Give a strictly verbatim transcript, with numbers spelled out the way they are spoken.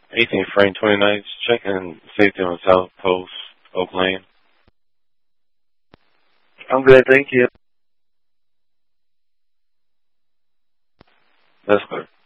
eighteenth Frame twenty-ninth, checking safety on South Post, Oak Lane. I'm good, thank you. That's good.